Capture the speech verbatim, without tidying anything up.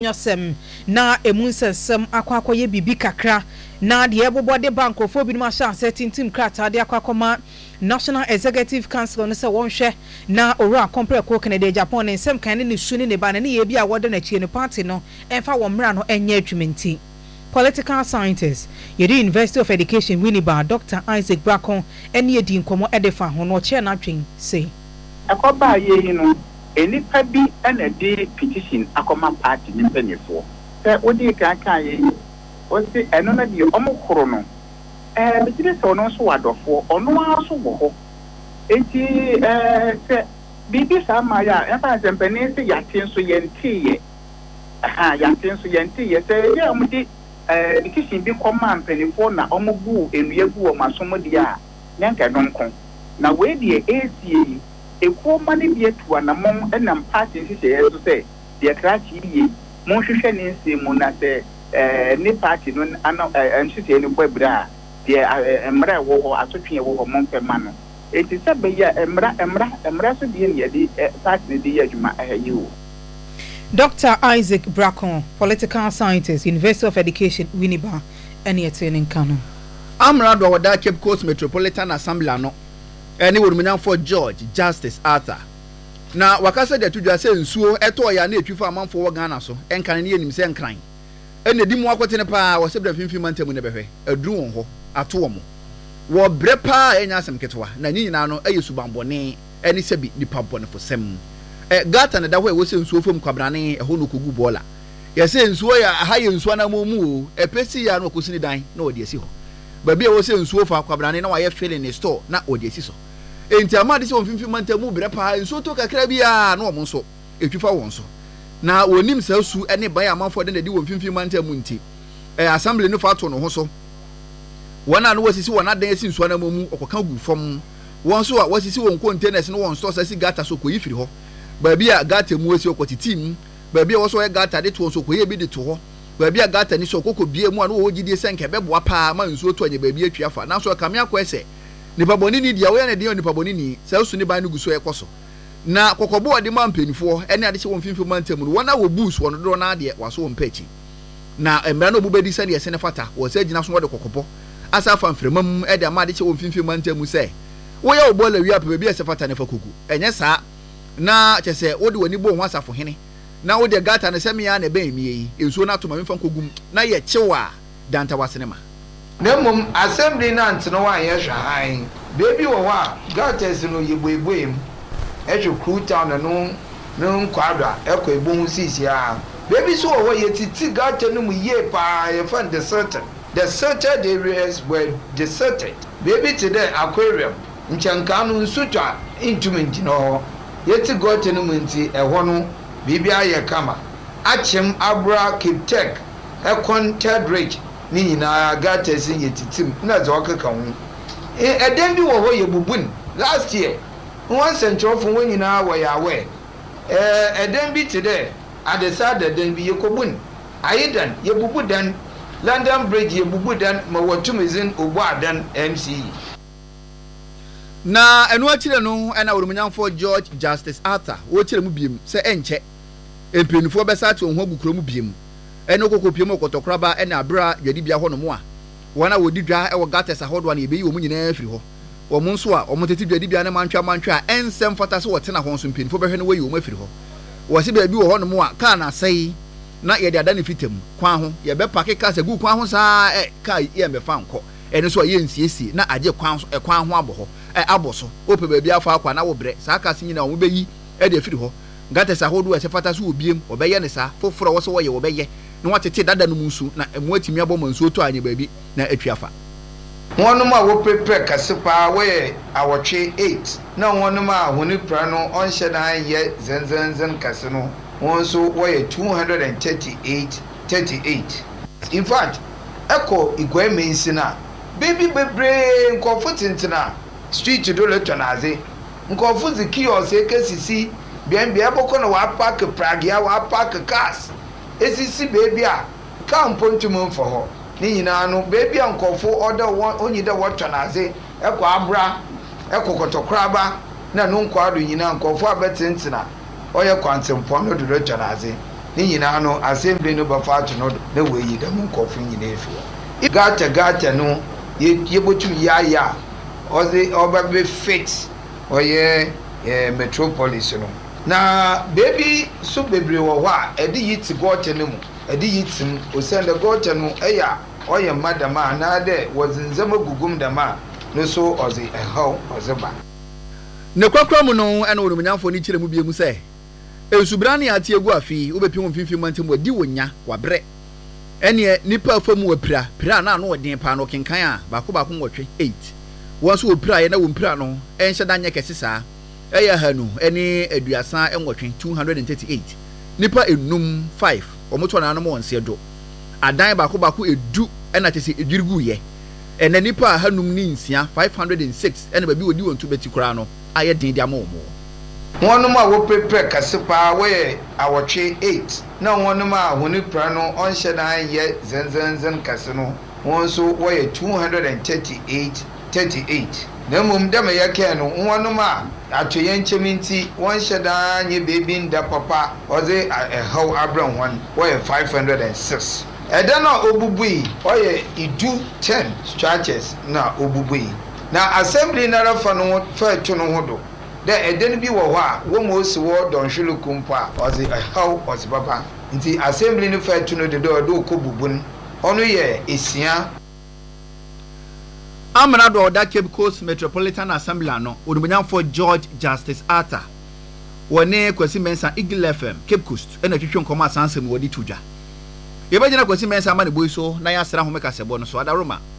Yasem na emunsensem akwakoye bibi kakra na de ebobo de bankofo bi no ma sha setting team krata de akwakoma National Executive Council no se wonhwe na owura compare ko Canada Japan nsem kan ne su ne ne ba ne ye bi a wode na chie no party no emfa wo mra no enye adwumenti. Political scientist yedi University of Education Winneba Doctor Isaac Brakon ene edi nkomo edefa ho no che na twen say akoba ye yi no enipa bi na de petition akoma party ni mpanyefo se odi kan kan ye o se eno na de omokoro no eh bitire se ono so wadofo ono aso wo ho enti eh se bibi sa ma ya ya pa sempani se yatin so yentiye aha yatin so yentiye se ye omudi eh petition bi koma mpanefo na omogu enuye gu o masomo dia nyanka donkon na we die A C A ekuo mane bi etu anamon enam party sise yeso se de krachi yi mon hwehwe ne nse mu na se eh ne party no ana ensise ne kwabra de emra wo ho asotwe wo ho mon pema no eti se be ya emra emra emra so de ne de party ne de yadwuma ahayi wo. Doctor Isaac Brakon, political scientist, University of Education Winneba ene etenin kanu. Amra do wada Cape Coast Metropolitan Assembly no ene worumunyan for George Justice Arthur na wakasa de tudwa se nsuo eto ya na etwifo amanfo wo Ghana so enkan ne yenim se nkran ene di mu akotene pa wo se bra finfin mantamu ne behwe aduru won ho ato wo mo wo bre pa enya asem ketwa na nyina no ayesu bambone ene se bi nipa bone fo sem e gata na da ho e wo se nsuo fom kwabrane e ho no kogu bola ye se nsuo ya ha ye nsuo na momu o e pesi ya no kosini dan na odi esi ho ba bia wo se nsuo fa kwabrane na wa ye fele ne store na odi esi so enti amade se wonfimfi mantamu bre pa nsuo to kakra bia na wo nso etwifa won so na wonim sa su ene ban amanfo de na di wonfimfi mantamu nti eh assembly no fa to no ho so wona no wasisi wona dan esi nsuo na momu okoka gu fom won so a wasisi won containers no won store sasi gata so koyi firi ho ba bia gata mu esi okotitim ba bia wo so e gata de to so koyi bi de to ho ba bia gata ni so kokko bie mu a no wo gidie senke beboa pa ma nsuo to anya ba bia twiafa na so kamia ko ese nipa boni ni dia we na dia nipa boni ni sa su ni ban no guso ekoso na kokobo ade ma mpanifo ene ade che won finfi mantamu no wona wo boost won do na ade waso won pachi na emra no bubedi sane yese ne fata wo sa gina so wode kokobo asa fa mfremam ade ma ade che won finfi mantamu se wo ya obola wi apa bia se fata ne fa kogu enye sa na che se wode wani bo ho asafo hene na wode gata ne se me ya na ben mi yi enso na to ma mfa kogum na ye chewa danta wasenema Nemum assembly na ntino wa ye hwan baby wo wa gates no yeboeboem ejo crew town no no nkwadwa ekọ ebohu sisi a baby so wo ye titi gate no mu ye pa ye fan deserted deserted areas were deserted baby today aquarium nchanka no nsutwa intumenti no ye ti gate no mu nti eho no bibi aye kama achem abra Cape Tech ekon third rate ni nyina gata sin yetitim na ze okeka ho e eden bi wo ho ye bubun last year one central fun wo nyina wo ya we eh eden bi today adesa eden bi ye kobun ayidan ye bubudan London Bridge ye bubudan ma wotumizin ogbo adan M C E na enu akire no ena worumunyanfo George Justice Arthur wo kire mu biem se enche empenufo besa ti onho agukuro mu biem eno kokopiem okotokraba ena abra yadi bia ho no mo a wona wodi dwa e wo gates ahodo na ebeyi wo mu nyina afiri ho wo mu nso a wo moteti dwadi bia na mantwa mantwa ensem fata so wote na ho nso mpenifo behwe no wayi wo mafiri ho wo se bia bi wo ho no mo a ka na sai na ye de ada ne fitam kwan ho ye be pake ka se gu kwan ho saa e ka ye me fa nko eno so ye nsiesie na aje kwan so e kwan ho abo ho e abo so ope ba bia fa akwa na wo bre saa ka se nyina wo beyi e de afiri ho gates ahodo e se fata so obiem obeye ne saa foforo wo so wo ye wo beye no watete dada no musu na emu atimi aboma nsuo to anya baabi na atwiafa wonum a wo prepare kasepa we awotwe eight na wonum a honi pra no onhye dan ye zenzenzen kase no won so wo ye two hundred thirty-eight thirty-eight in fact eko igwe mensi na baby bebre nkofo tintina street do letonaze nkofo zikioso ekesisi bienbia boko no wa park pragia wa park cars esisi baby a ka mpontum for ho ni nyina no baby a nkofo order onyi da wotwanaze ekọ abra ekọ kotokraba na no nkwado nyina nkofo abetentina oye kwantempo no do twanaze ne nyinaa no assembly no bɛfa ato no na wɔyi dɛm nkɔfo nyinaa efi hɔ gata gata no yɛbɛtum yɛayɛ a ɔdze ɔbɛbɛ fit ɔyɛ ɛɛ metropolis no na beebi so bebree wɔ hɔ a ɛde yi ti gɔɔta no mu ɛde yi ti mu osan de gɔɔta no ɛyɛ a ɔyɛ mma dɛm a anaadɛ wɔdze ndzɛmba gugum dɛm a no so ɔdze ɛhaw ɔdze ba ne kwakwa mu no ɛna wɔn nyamfo ni kyerɛ mu bie mu sɛ ensubra ne ate egu afi wobɛpim mfimfim mantam wadi wonya wabrɛ ɛne nipa afa mu wapira pira na no wɔden pa no kenkan a baako baako nwɔtwe eight wɔn so wɔpira yɛ na wɔn pira no ɛnhyɛ da nyɛ kɛse saa ɛyɛ hanu ɛne aduasa ɛnwɔtwe two hundred thirty-eight nipa enum five wɔn to na no wɔn se do adan baako baako edu ɛna te se edwirigu yɛ ɛna nipa hanum ni nsia five hundred six ɛna baabi wɔdi wɔn to bɛti koraa no ayɛ den de ama wɔn wɔnom a wɔpɛpɛ kase paa wɔyɛ awɔtwe eight na wɔnom a wɔne pra no ɔnhyɛ dan yɛ zenzenzen kase no wɔn nso wɔyɛ two hundred thirty-eight thirty-eight na mmom dɛm yɛkɛɛ no wɔnom a atoyɛ nkyɛm nti wɔnhyɛ dan nyɛ beebi nda papa ɔdze ɛhaw abrɛ wɔn wɔyɛ five hundred six ɛda na obubui ɔyɛ idu ten structures na obubui na assembly na rafa no fa to no ho do dɛ ɛda no bi wɔ hɔ a wɔn mo si wɔ dɔnhwelo kumpo a ɔdze ɛhaw ɔdze baba nti assembly no fa to no de dɛ ɔde okɔ bubun ɔno yɛ esia amana do ɔda Cape Coast Metropolitan Assembly ano onumnyamfo George Justice Arthur wɔne Kwasi Mensa Eagle F M Cape Coast ɛna twetwe nkɔmɔ asansɛm wɔde tudwa yɛbɛgyina Kwasi Mensa ama ne boy so na yɛasra ho meka sɛbɔ no so adaroma